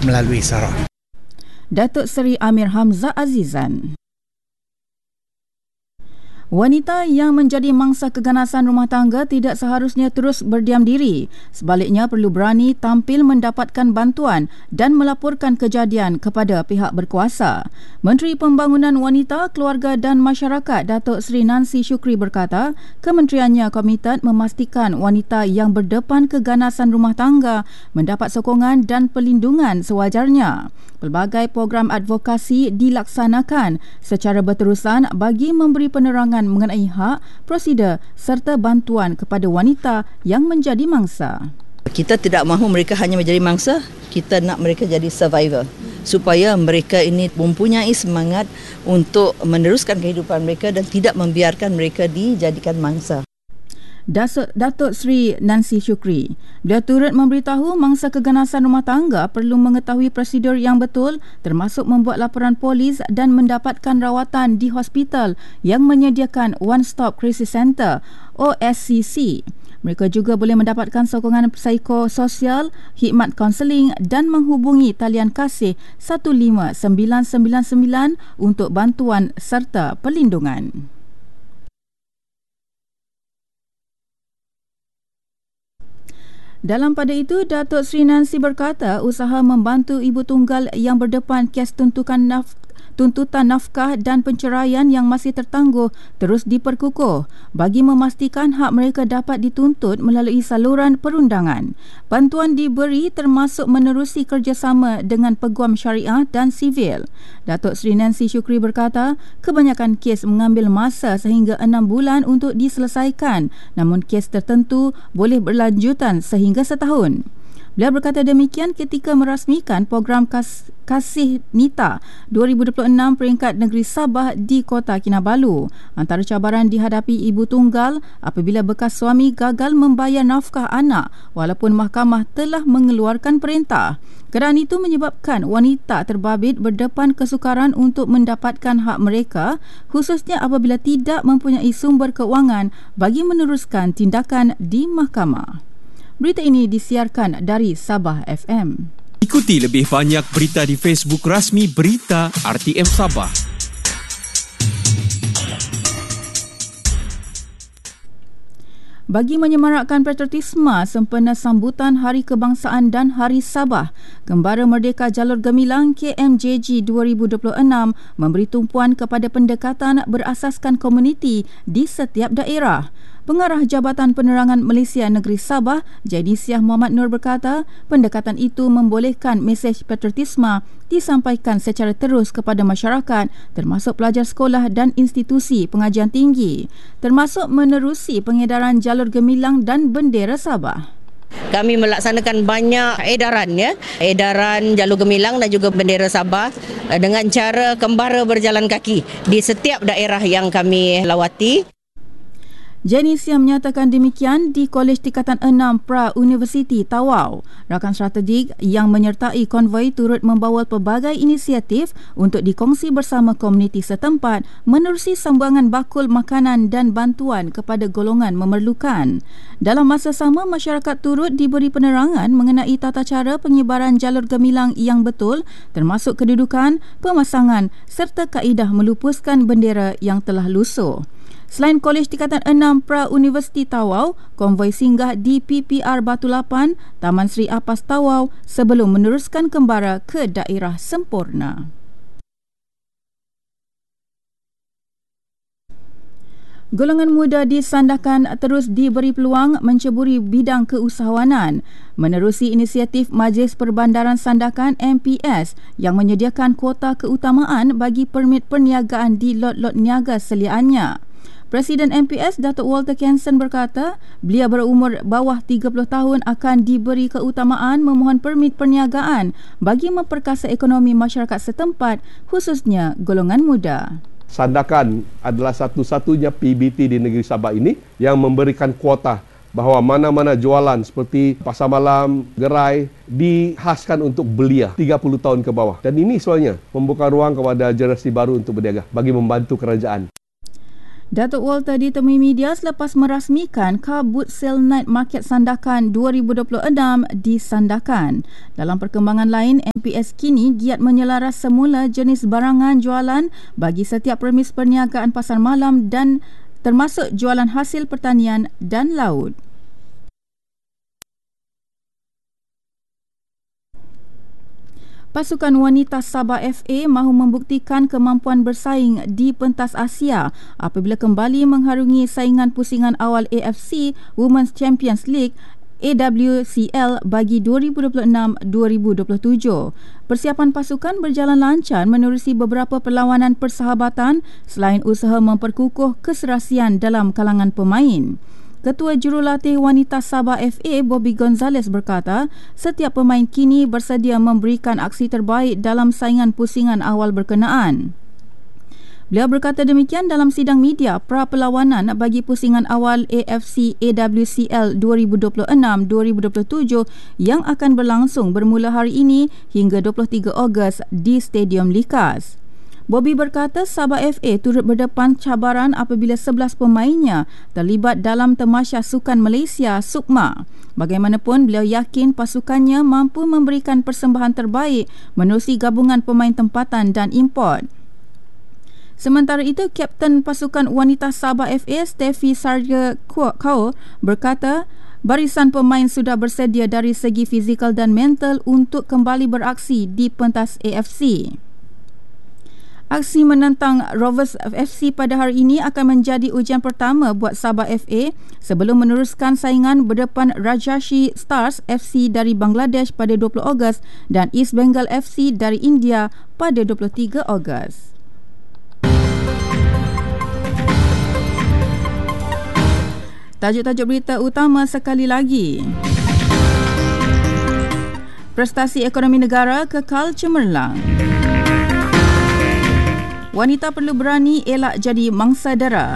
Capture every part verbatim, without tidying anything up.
melalui SARA. Datuk Seri Amir Hamzah Azizan. Wanita yang menjadi mangsa keganasan rumah tangga tidak seharusnya terus berdiam diri. Sebaliknya perlu berani tampil mendapatkan bantuan dan melaporkan kejadian kepada pihak berkuasa. Menteri Pembangunan Wanita, Keluarga dan Masyarakat Datuk Seri Nancy Shukri berkata, kementeriannya komited memastikan wanita yang berdepan keganasan rumah tangga mendapat sokongan dan perlindungan sewajarnya. Pelbagai program advokasi dilaksanakan secara berterusan bagi memberi penerangan mengenai hak, prosedur serta bantuan kepada wanita yang menjadi mangsa. Kita tidak mahu mereka hanya menjadi mangsa, kita nak mereka jadi survivor supaya mereka ini mempunyai semangat untuk meneruskan kehidupan mereka dan tidak membiarkan mereka dijadikan mangsa. Datuk Seri Nancy Shukri, dia turut memberitahu mangsa keganasan rumah tangga perlu mengetahui prosedur yang betul termasuk membuat laporan polis dan mendapatkan rawatan di hospital yang menyediakan One Stop Crisis Center O S C C. Mereka juga boleh mendapatkan sokongan psikososial, khidmat kaunseling dan menghubungi talian kasih satu lima sembilan sembilan sembilan untuk bantuan serta perlindungan. Dalam pada itu, Datuk Seri Nancy berkata usaha membantu ibu tunggal yang berdepan kes tuntutan naf tuntutan nafkah dan penceraian yang masih tertangguh terus diperkukuh bagi memastikan hak mereka dapat dituntut melalui saluran perundangan. Bantuan diberi termasuk menerusi kerjasama dengan peguam syariah dan sivil. Datuk Seri Nancy Shukri berkata, kebanyakan kes mengambil masa sehingga enam bulan untuk diselesaikan, namun kes tertentu boleh berlanjutan sehingga setahun. Beliau berkata demikian ketika merasmikan program Kas Kasih Nita dua ribu dua puluh enam peringkat negeri Sabah di Kota Kinabalu. Antara cabaran dihadapi ibu tunggal apabila bekas suami gagal membayar nafkah anak walaupun mahkamah telah mengeluarkan perintah. Keadaan itu menyebabkan wanita terbabit berdepan kesukaran untuk mendapatkan hak mereka, khususnya apabila tidak mempunyai sumber keuangan bagi meneruskan tindakan di mahkamah. Berita ini disiarkan dari Sabah F M. Ikuti lebih banyak berita di Facebook rasmi Berita R T M Sabah. Bagi menyemarakkan patriotisme sempena sambutan Hari Kebangsaan dan Hari Sabah, Gembara Merdeka Jalur Gemilang K M J G dua ribu dua puluh enam memberi tumpuan kepada pendekatan berasaskan komuniti di setiap daerah. Pengarah Jabatan Penerangan Malaysia Negeri Sabah, Jaidisiah Muhammad Nur berkata, pendekatan itu membolehkan mesej patriotisme disampaikan secara terus kepada masyarakat, termasuk pelajar sekolah dan institusi pengajian tinggi, termasuk menerusi pengedaran jalur gemilang dan bendera Sabah. Kami melaksanakan banyak edaran ya, edaran jalur gemilang dan juga bendera Sabah dengan cara kembara berjalan kaki di setiap daerah yang kami lawati. Jaidisiah menyatakan demikian di Kolej Tingkatan enam Pra Universiti Tawau. Rakan strategik yang menyertai konvoi turut membawa pelbagai inisiatif untuk dikongsi bersama komuniti setempat menerusi sumbangan bakul makanan dan bantuan kepada golongan memerlukan. Dalam masa sama, masyarakat turut diberi penerangan mengenai tata cara penyebaran jalur gemilang yang betul, termasuk kedudukan, pemasangan serta kaedah melupuskan bendera yang telah lusuh. Selain Kolej Tingkatan enam Pra Universiti Tawau, konvoi singgah di P P R Batu Lapan, Taman Sri Apas Tawau sebelum meneruskan kembara ke daerah sempurna. Golongan muda di Sandakan terus diberi peluang menceburi bidang keusahawanan menerusi inisiatif Majlis Perbandaran Sandakan M P S yang menyediakan kuota keutamaan bagi permit perniagaan di lot-lot niaga seliaannya. Presiden M P S Datuk Walter Kenson berkata, beliau berumur bawah tiga puluh tahun akan diberi keutamaan memohon permit perniagaan bagi memperkasa ekonomi masyarakat setempat, khususnya golongan muda. Sandakan adalah satu-satunya P B T di negeri Sabah ini yang memberikan kuota bahawa mana-mana jualan seperti pasar malam, gerai dihaskan untuk belia tiga puluh tahun ke bawah. Dan ini sebenarnya membuka ruang kepada generasi baru untuk berniaga bagi membantu kerajaan. Datuk Walter ditemui media selepas merasmikan Kabut Sale Night Market Sandakan dua ribu dua puluh enam di Sandakan. Dalam perkembangan lain, M P S kini giat menyelaras semula jenis barangan jualan bagi setiap premis perniagaan pasar malam dan termasuk jualan hasil pertanian dan laut. Pasukan wanita Sabah F A mahu membuktikan kemampuan bersaing di pentas Asia apabila kembali mengharungi saingan pusingan awal A F C Women's Champions League A W C L bagi dua ribu dua puluh enam dua ribu dua puluh tujuh. Persiapan pasukan berjalan lancar menerusi beberapa perlawanan persahabatan selain usaha memperkukuh keserasian dalam kalangan pemain. Ketua Jurulatih Wanita Sabah F A Bobby Gonzalez berkata, setiap pemain kini bersedia memberikan aksi terbaik dalam saingan pusingan awal berkenaan. Beliau berkata demikian dalam sidang media pra perlawanan bagi pusingan awal A F C A W C L dua ribu dua puluh enam dua ribu dua puluh tujuh yang akan berlangsung bermula hari ini hingga dua puluh tiga Ogos di Stadium Likas. Bobby berkata Sabah F A turut berdepan cabaran apabila sebelas pemainnya terlibat dalam Tamasya Sukan Malaysia Sukma. Bagaimanapun, beliau yakin pasukannya mampu memberikan persembahan terbaik menerusi gabungan pemain tempatan dan import. Sementara itu, Kapten Pasukan Wanita Sabah F A Steffi Sarja Kau berkata barisan pemain sudah bersedia dari segi fizikal dan mental untuk kembali beraksi di pentas A F C. Aksi menentang Rovers F C pada hari ini akan menjadi ujian pertama buat Sabah F A sebelum meneruskan saingan berdepan Rajashree Stars F C dari Bangladesh pada dua puluh Ogos dan East Bengal F C dari India pada dua puluh tiga Ogos. Tajuk-tajuk berita utama sekali lagi. Prestasi ekonomi negara kekal cemerlang. Wanita perlu berani elak jadi mangsa dara.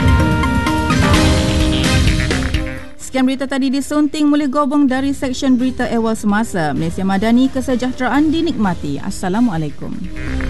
Sekian berita tadi disunting Mulih Gobong dari Seksyen Berita Awal Semasa. Malaysia Madani, kesejahteraan dinikmati. Assalamualaikum.